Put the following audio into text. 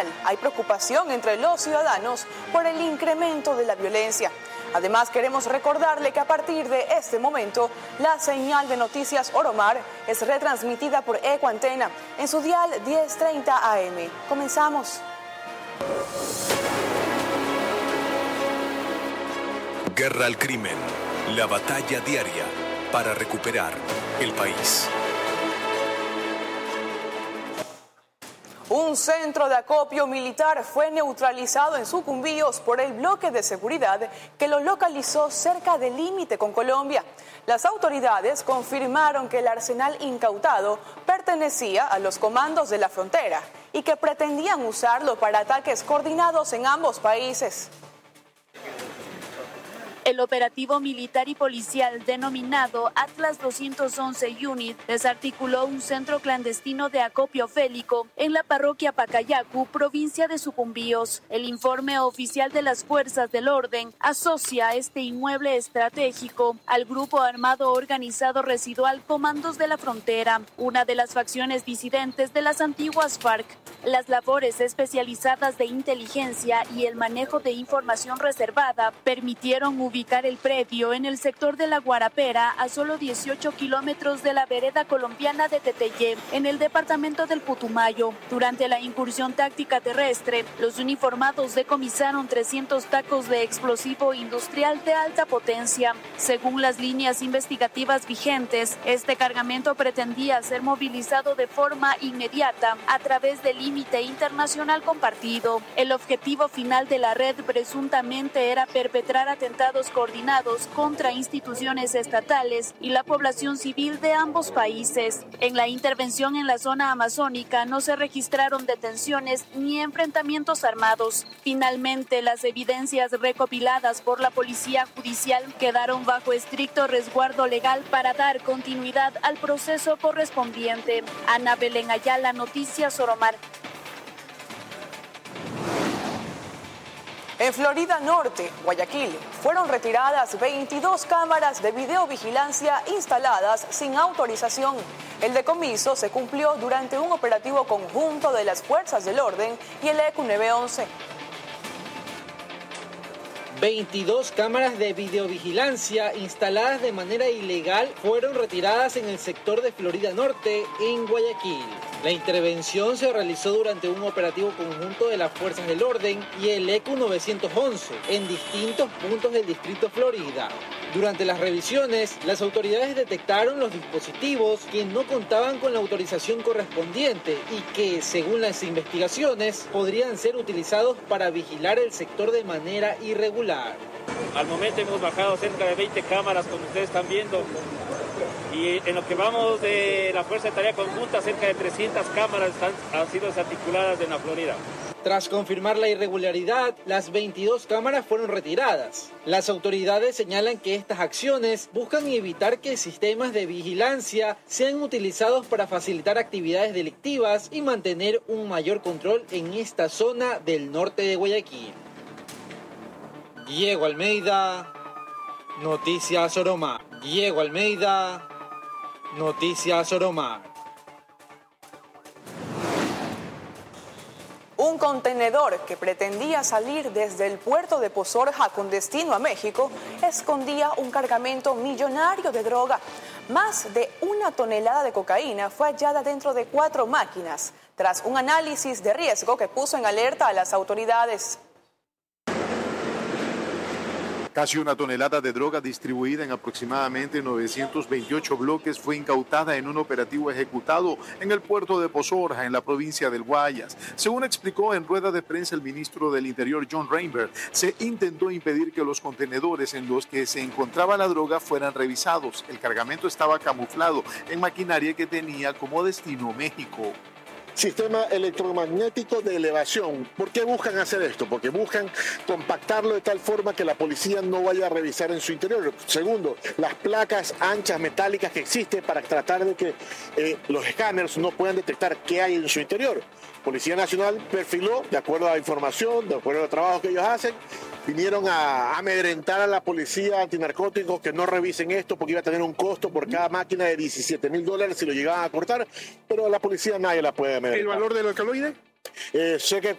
nacional hay preocupación entre los ciudadanos por el incremento de la violencia. Además, queremos recordarle que a partir de este momento, la señal de Noticias Oromar es retransmitida por Ecoantena en su dial 1030 AM. Comenzamos. Guerra al crimen, la batalla diaria para recuperar el país. Un centro de acopio militar fue neutralizado en Sucumbíos por el bloque de seguridad que lo localizó cerca del límite con Colombia. Las autoridades confirmaron que el arsenal incautado pertenecía a los comandos de la frontera y que pretendían usarlo para ataques coordinados en ambos países. El operativo militar y policial denominado Atlas 211 Unit desarticuló un centro clandestino de acopio félico en la parroquia Pacayacu, provincia de Sucumbíos. El informe oficial de las fuerzas del orden asocia este inmueble estratégico al grupo armado organizado residual Comandos de la Frontera, una de las facciones disidentes de las antiguas FARC. Las labores especializadas de inteligencia y el manejo de información reservada permitieron ubicar el predio en el sector de La Guarapera, a solo 18 kilómetros de la vereda colombiana de Teteyé, en el departamento del Putumayo. Durante la incursión táctica terrestre, los uniformados decomisaron 300 tacos de explosivo industrial de alta potencia. Según las líneas investigativas vigentes, este cargamento pretendía ser movilizado de forma inmediata a través del límite internacional compartido. El objetivo final de la red presuntamente era perpetrar atentados coordinados contra instituciones estatales y la población civil de ambos países. En la intervención en la zona amazónica no se registraron detenciones ni enfrentamientos armados. Finalmente, las evidencias recopiladas por la Policía Judicial quedaron bajo estricto resguardo legal para dar continuidad al proceso correspondiente. Ana Belén Ayala, Noticias Oromar. En Florida Norte, Guayaquil, fueron retiradas 22 cámaras de videovigilancia instaladas sin autorización. El decomiso se cumplió durante un operativo conjunto de las fuerzas del orden y el ECU 911. 22 cámaras de videovigilancia instaladas de manera ilegal fueron retiradas en el sector de Florida Norte, en Guayaquil. La intervención se realizó durante un operativo conjunto de las fuerzas del orden y el ECU 911 en distintos puntos del distrito Florida. Durante las revisiones, las autoridades detectaron los dispositivos que no contaban con la autorización correspondiente y que, según las investigaciones, podrían ser utilizados para vigilar el sector de manera irregular. Al momento hemos bajado cerca de 20 cámaras, como ustedes están viendo, y en lo que vamos de la Fuerza de Tarea Conjunta, cerca de 300 cámaras han sido desarticuladas en la Florida. Tras confirmar la irregularidad, las 22 cámaras fueron retiradas. Las autoridades señalan que estas acciones buscan evitar que sistemas de vigilancia sean utilizados para facilitar actividades delictivas y mantener un mayor control en esta zona del norte de Guayaquil. Diego Almeida, Noticias Oromar. Diego Almeida, Noticias Oromar. Un contenedor que pretendía salir desde el puerto de Pozorja con destino a México escondía un cargamento millonario de droga. Más de 1 tonelada de cocaína fue hallada dentro de 4 máquinas, tras un análisis de riesgo que puso en alerta a las autoridades. Casi 1 tonelada de droga distribuida en aproximadamente 928 bloques fue incautada en un operativo ejecutado en el puerto de Pozorja, en la provincia del Guayas. Según explicó en rueda de prensa el ministro del Interior, John Reinberg, se intentó impedir que los contenedores en los que se encontraba la droga fueran revisados. El cargamento estaba camuflado en maquinaria que tenía como destino México. Sistema electromagnético de elevación. ¿Por qué buscan hacer esto? Porque buscan compactarlo de tal forma que la policía no vaya a revisar en su interior. Segundo, las placas anchas metálicas que existen para tratar de que los escáneres no puedan detectar qué hay en su interior. Policía Nacional perfiló, de acuerdo a la información, de acuerdo al trabajo que ellos hacen, vinieron a amedrentar a la policía antinarcóticos que no revisen esto porque iba a tener un costo por cada máquina de $17,000 si lo llegaban a cortar, pero a la policía nadie la puede amedrentar. ¿El valor del alcaloide? Sé que